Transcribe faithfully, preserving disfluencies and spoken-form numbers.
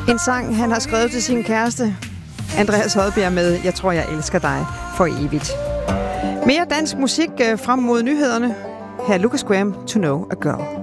En sang, han har skrevet til sin kæreste, Andreas Hodbjerg, med Jeg tror, jeg elsker dig for evigt. Mere dansk musik frem mod nyhederne. Her er Lucas Graham, To Know a Girl.